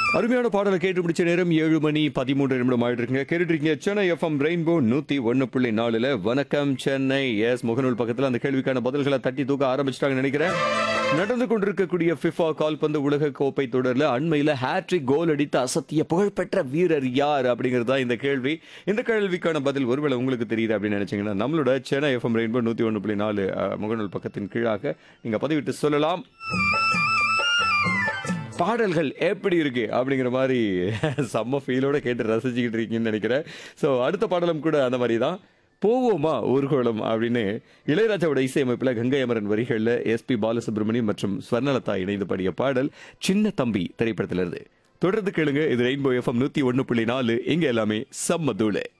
அருமையான பாடலை கேட்டு முடிச்ச நேரம் 7:13 ஆயிட்டு இருக்குங்க. கேட்டுட்டு இருக்கீங்க சென்னை எஃப்எம் ரெயின்போ 101.4 வணக்கம் சென்னை. எஸ் முகநூல் பக்கத்தில் அந்த கேள்விக்கான பதில்களை தட்டி தூக்க ஆரம்பிச்சிட்டாங்கன்னு நினைக்கிறேன். நடந்து கொண்டிருக்கக்கூடிய ஃபிஃபா கால்பந்து உலக கோப்பை தொடரில் அண்மையில் ஹேட்ரிக் கோல் அடித்து அசத்திய புகழ்பெற்ற வீரர் யார் அப்படிங்கிறது தான் இந்த கேள்வி. இந்த கேள்விக்கான பதில் ஒருவேளை உங்களுக்கு தெரியுது அப்படின்னு நினைச்சீங்கன்னா நம்மளோட சென்னை எஃப்எம் ரெயின்போ 101.4 முகநூல் பக்கத்தின் கீழாக நீங்க பதிவிட்டு சொல்லலாம். பாடல்கள் எப்படி இருக்கு அப்படிங்கிற மாதிரி செம்ம ஃபீலோட கேட்டு ரசிச்சுக்கிட்டு இருக்கீங்கன்னு நினைக்கிறேன். ஸோ அடுத்த பாடலும் கூட அந்த மாதிரி தான். போவோமா ஊர்கோளம் அப்படின்னு இளையராஜாவோட இசையமைப்பில் கங்கை அமரன் வரிகளில் எஸ்பி பாலசுப்ரமணியம் மற்றும் ஸ்வர்ணலதா இணைந்து பாடிய பாடல் சின்ன தம்பி திரைப்படத்திலிருந்து. தொடர்ந்து கேளுங்க. இது ரெயின்போ எஃப்எம் 101.4. இங்க எல்லாமே செம்ம தூளு.